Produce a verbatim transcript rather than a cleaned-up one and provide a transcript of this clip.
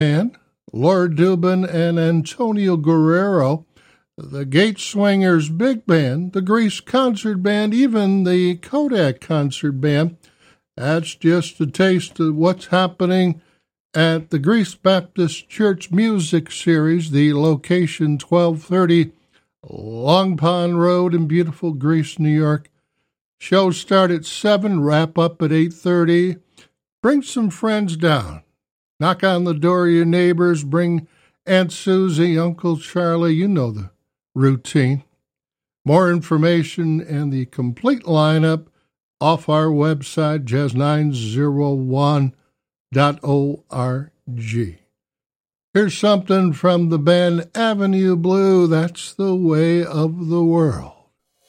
Band, Lord Dubin and Antonio Guerrero, the Gate Swingers Big Band, the Grease Concert Band, even the Kodak Concert Band. That's just a taste of what's happening at the Grease Baptist Church Music Series, the location twelve thirty Long Pond Road in beautiful Greece, New York. Shows start at seven, wrap up at eight thirty. Bring some friends down. Knock on the door of your neighbors. Bring Aunt Susie, Uncle Charlie. You know the routine. More information and the complete lineup off our website, jazz nine oh one dot org. Here's something from the band Avenue Blue. That's the way of the world.